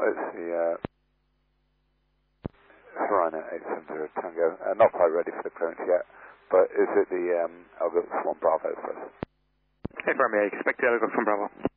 it's the Ryanair 870 Tango. Not quite ready for the clearance yet, but is it the Algo 1 Bravo for us? Hey, Bravo, expect the Algo 1 Bravo.